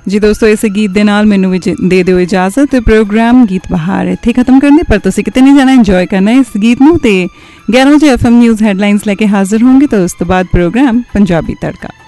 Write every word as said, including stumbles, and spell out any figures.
जी दोस्तों, इस गीत दे नाल मैनू भी दे दिओ इजाजत। प्रोग्राम गीत बहार इत्थे खत्म करने, पर तुसीं किते नहीं जाना, इंजॉय करना है इस गीत नूं। ते ग्यारह बजे एफ एम न्यूज़ हैडलाइनस लैके हाजिर होंगे, तो उस तो बाद प्रोग्राम पंजाबी तड़का।